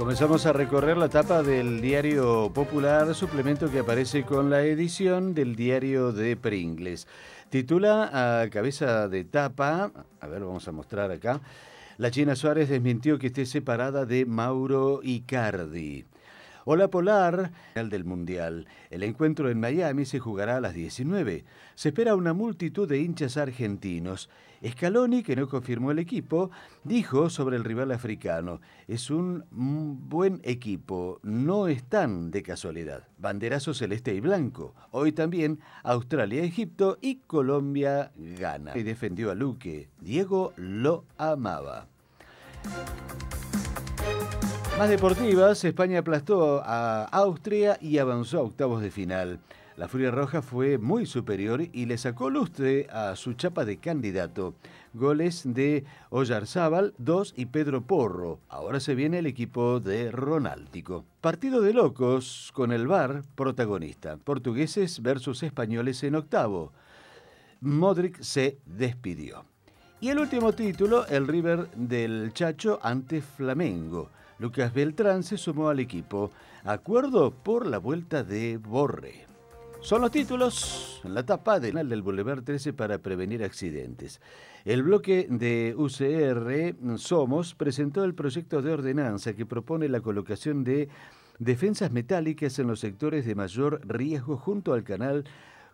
Comenzamos a recorrer la tapa del Diario Popular, suplemento que aparece con la edición del Diario de Pringles. Titula a cabeza de tapa, a ver, vamos a mostrar acá, la China Suárez desmintió que esté separada de Mauro Icardi. Hola Polar, final del Mundial. El encuentro en Miami se jugará a las 19. Se espera una multitud de hinchas argentinos. Scaloni, que no confirmó el equipo, dijo sobre el rival africano: es un buen equipo, no están de casualidad. Banderazo celeste y blanco. Hoy también Australia-Egipto y Colombia-Ghana. Y defendió a Luque. Diego lo amaba. Más deportivas, España aplastó a Austria y avanzó a octavos de final. La Furia Roja fue muy superior y le sacó lustre a su chapa de candidato. Goles de Oyarzábal, 2 y Pedro Porro. Ahora se viene el equipo de Ronáldico. Partido de locos con el VAR protagonista. Portugueses versus españoles en octavo. Modric se despidió. Y el último título, el River del Chacho ante Flamengo. Lucas Beltrán se sumó al equipo. Acuerdo por la vuelta de Borré. Son los títulos en la tapa del Boulevard 13 para prevenir accidentes. El bloque de UCR Somos presentó el proyecto de ordenanza que propone la colocación de defensas metálicas en los sectores de mayor riesgo junto al canal